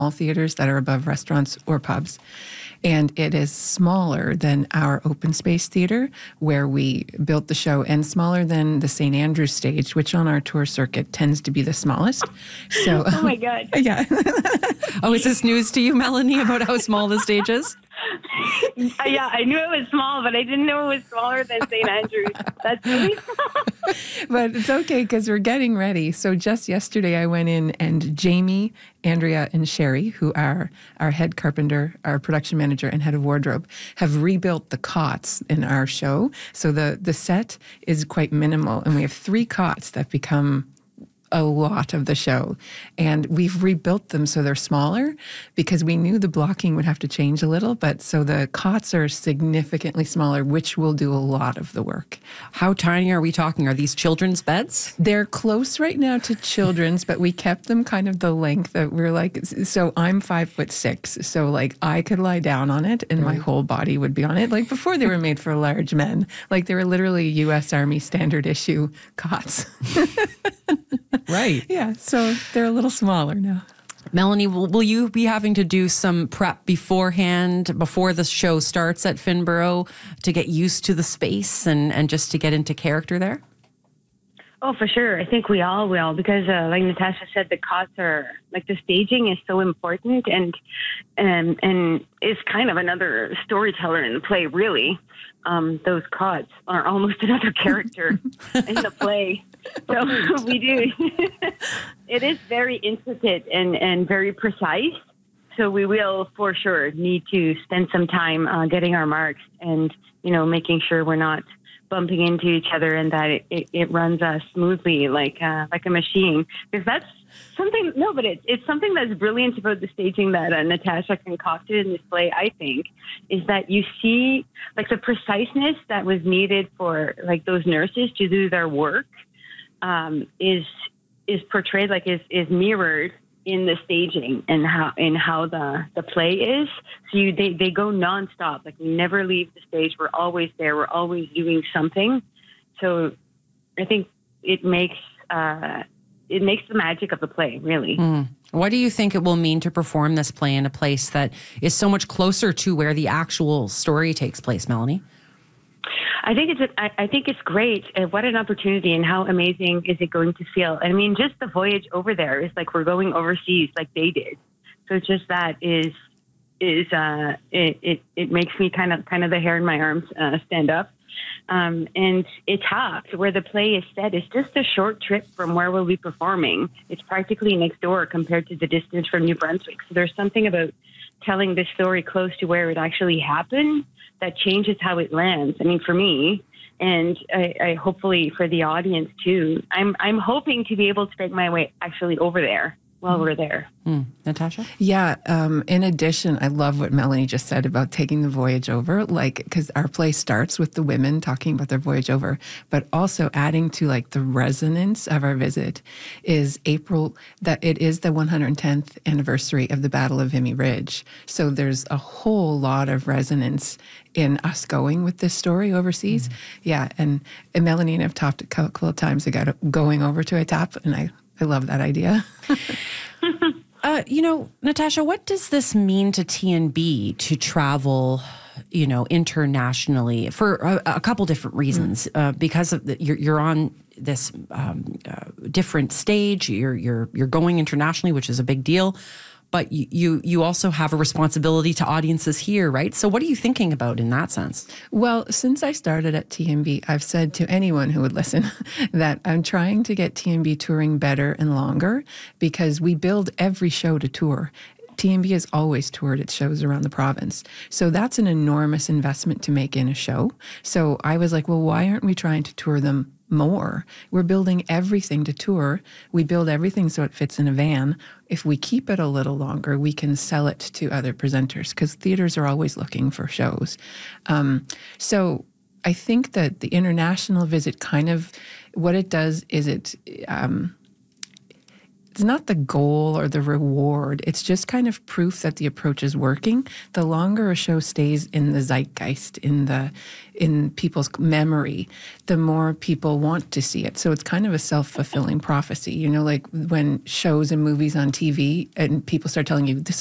small theaters that are above restaurants or pubs. And it is smaller than our open space theater where we built the show, and smaller than the St. Andrews stage, which on our tour circuit tends to be the smallest. So, oh my God. Yeah. Oh, is this news to you, Melanie, about how small the stage is? Yeah, I knew it was small, but I didn't know it was smaller than St. Andrews. That's really small. But it's okay because we're getting ready. So just yesterday I went in, and Jamie, Andrea, and Sherry, who are our head carpenter, our production manager, and head of wardrobe, have rebuilt the cots in our show. So the set is quite minimal, and we have 3 cots that become a lot of the show. And we've rebuilt them so they're smaller because we knew the blocking would have to change a little, but so the cots are significantly smaller, which will do a lot of the work. How tiny are we talking? Are these children's beds? They're close right now to children's, but we kept them kind of the length that we're like, so I'm 5'6", so like I could lie down on it and my whole body would be on it. Like before they were made for large men, like they were literally U.S. Army standard issue cots. Right. Yeah, so they're a little smaller now. Melanie, will you be having to do some prep beforehand, before the show starts at Finborough, to get used to the space and just to get into character there? Oh, for sure. I think we all will because, like Natasha said, the cots are, like the staging is so important and is kind of another storyteller in the play, really. Those cots are almost another character in the play. So we do. It is very intricate and very precise. So we will for sure need to spend some time getting our marks and, making sure we're not bumping into each other and that it runs smoothly like a machine. Because that's something, no, but it's something that's brilliant about the staging that Natasha concocted in this play, I think, is that you see like the preciseness that was needed for like those nurses to do their work is portrayed, like is mirrored in the staging and how the play is. So they go nonstop. Like we never leave the stage. We're always there. We're always doing something. So I think it makes the magic of the play, really. What do you think it will mean to perform this play in a place that is so much closer to where the actual story takes place, Melanie? I think it's great. What an opportunity, and how amazing is it going to feel? I mean, just the voyage over there is like we're going overseas, like they did. So just that it makes me kind of the hair in my arms stand up. And Étaples, where the play is set, is just a short trip from where we'll be performing. It's practically next door compared to the distance from New Brunswick. So there's something about telling this story close to where it actually happened that changes how it lands. I mean, for me, and I hopefully for the audience too. I'm hoping to be able to make my way actually over there while we're there. Natasha? Yeah. In addition, I love what Melanie just said about taking the voyage over, like, because our play starts with the women talking about their voyage over, but also adding to like the resonance of our visit is April, that it is the 110th anniversary of the Battle of Vimy Ridge. So there's a whole lot of resonance in us going with this story overseas. Yeah. And Melanie and I have talked a couple of times about going over to Étaples, and I love that idea. Natasha, what does this mean to TNB to travel, internationally for a couple different reasons? Because of you're on this different stage, you're going internationally, which is a big deal. But you also have a responsibility to audiences here, right? So what are you thinking about in that sense? Well, since I started at TNB, I've said to anyone who would listen that I'm trying to get TNB touring better and longer because we build every show to tour. TNB has always toured its shows around the province. So that's an enormous investment to make in a show. So I was like, well, why aren't we trying to tour them more? We're building everything to tour. We build everything so it fits in a van. If we keep it a little longer, we can sell it to other presenters because theaters are always looking for shows. So I think that the international visit kind of, what it does is it's not the goal or the reward. It's just kind of proof that the approach is working. The longer a show stays in the zeitgeist, in people's memory, the more people want to see it. So it's kind of a self-fulfilling prophecy. You know, like when shows and movies on TV and people start telling you, this